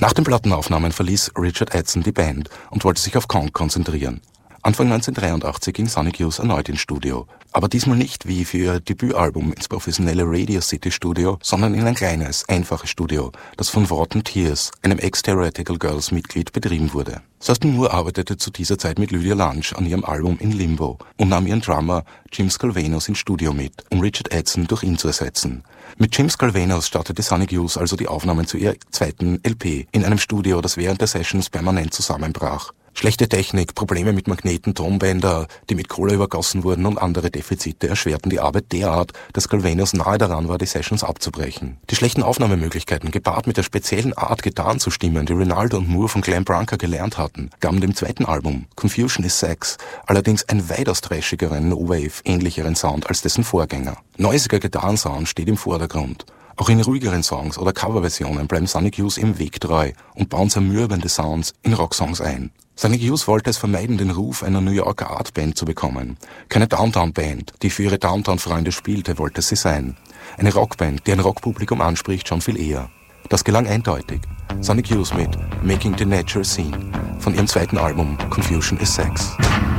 Nach den Plattenaufnahmen verließ Richard Edson die Band und wollte sich auf Kong konzentrieren. Anfang 1983 ging Sonic Youth erneut ins Studio, aber diesmal nicht wie für ihr Debütalbum ins professionelle Radio City Studio, sondern in ein kleines, einfaches Studio, das von Wharton Tears, einem Ex-Theoretical Girls Mitglied, betrieben wurde. Thurston Moore arbeitete zu dieser Zeit mit Lydia Lunch an ihrem Album In Limbo und nahm ihren Drummer Jim Scalvanos ins Studio mit, um Richard Edson durch ihn zu ersetzen. Mit Jim Scalvanos startete Sonic Youth also die Aufnahmen zu ihrer zweiten LP in einem Studio, das während der Sessions permanent zusammenbrach. Schlechte Technik, Probleme mit Magneten, Tonbänder, die mit Cola übergossen wurden und andere Defizite erschwerten die Arbeit derart, dass Scalvanos nahe daran war, die Sessions abzubrechen. Die schlechten Aufnahmemöglichkeiten, gepaart mit der speziellen Art, Gitarren zu stimmen, die Rinaldo und Moore von Glenn Branca gelernt hatten, gaben dem zweiten Album, Confusion is Sex, allerdings einen weitaus trashigeren, No-Wave-ähnlicheren Sound als dessen Vorgänger. Neusiger Gitarrensound steht im Vordergrund. Auch in ruhigeren Songs oder Coverversionen bleiben Sonic Youth im Weg treu und bauen zermürbende Sounds in Rocksongs ein. Sonic Youth wollte es vermeiden, den Ruf einer New Yorker Artband zu bekommen. Keine Downtown-Band, die für ihre Downtown-Freunde spielte, wollte sie sein. Eine Rockband, die ein Rockpublikum anspricht, schon viel eher. Das gelang eindeutig. Sonic Youth mit Making the Natural Scene von ihrem zweiten Album Confusion is Sex.